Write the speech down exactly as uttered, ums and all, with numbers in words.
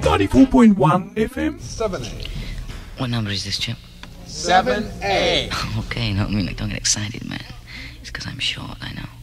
ninety-four point one F M. seven A. What number is this, Chip? seven A. Okay, no, I mean, like, don't get excited, man. It's because I'm short, I know.